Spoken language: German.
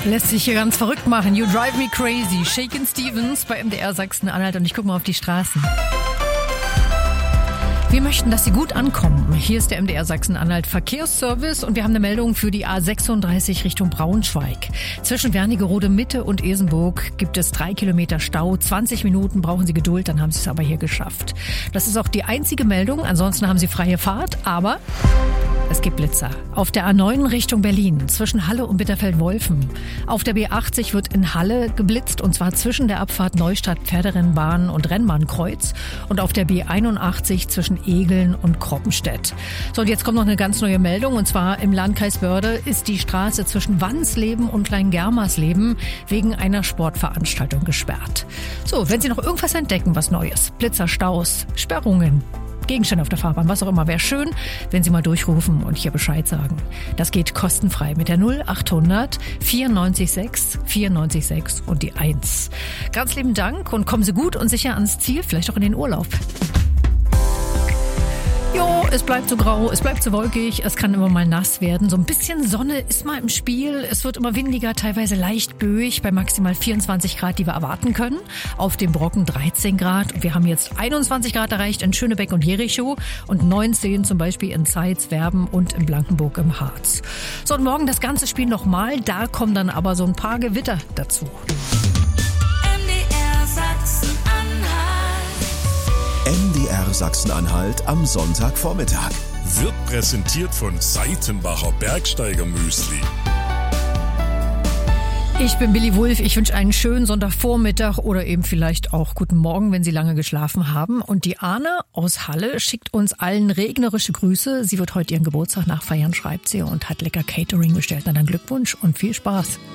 Lässt sich hier ganz verrückt machen. You Drive Me Crazy. Shakin' Stevens bei MDR Sachsen-Anhalt. Und ich gucke mal auf die Straßen. Wir möchten, dass Sie gut ankommen. Hier ist der MDR Sachsen-Anhalt Verkehrsservice und wir haben eine Meldung für die A36 Richtung Braunschweig. Zwischen Wernigerode Mitte und Esenburg gibt es 3 Kilometer Stau. 20 Minuten brauchen Sie Geduld, dann haben Sie es aber hier geschafft. Das ist auch die einzige Meldung. Ansonsten haben Sie freie Fahrt, aber es gibt Blitzer. Auf der A9 Richtung Berlin, zwischen Halle und Bitterfeld-Wolfen. Auf der B80 wird in Halle geblitzt, und zwar zwischen der Abfahrt Neustadt Pferderennbahn und Rennbahnkreuz. Und auf der B81 zwischen Egeln und Kroppenstedt. So, und jetzt kommt noch eine ganz neue Meldung, und zwar im Landkreis Börde ist die Straße zwischen Wannsleben und Kleingermersleben wegen einer Sportveranstaltung gesperrt. So, wenn Sie noch irgendwas entdecken, was Neues, Blitzer, Staus, Sperrungen, Gegenstände auf der Fahrbahn, was auch immer, wäre schön, wenn Sie mal durchrufen und hier Bescheid sagen. Das geht kostenfrei mit der 0800 94 94 6 und die 1. Ganz lieben Dank und kommen Sie gut und sicher ans Ziel, vielleicht auch in den Urlaub. Jo, es bleibt so grau, es bleibt so wolkig, es kann immer mal nass werden. So ein bisschen Sonne ist mal im Spiel. Es wird immer windiger, teilweise leicht böig, bei maximal 24 Grad, die wir erwarten können. Auf dem Brocken 13 Grad. Und wir haben jetzt 21 Grad erreicht in Schönebeck und Jericho und 19 zum Beispiel in Zeitz, Werben und in Blankenburg im Harz. So, und morgen das ganze Spiel nochmal. Da kommen dann aber so ein paar Gewitter dazu. MDR Sachsen-Anhalt am Sonntagvormittag. Wird präsentiert von Seitenbacher Bergsteigermüsli. Ich bin Billy Wulff. Ich wünsche einen schönen Sonntagvormittag oder eben vielleicht auch guten Morgen, wenn Sie lange geschlafen haben. Und die Arne aus Halle schickt uns allen regnerische Grüße. Sie wird heute ihren Geburtstag nachfeiern, schreibt sie, und hat lecker Catering bestellt. Na dann Glückwunsch und viel Spaß.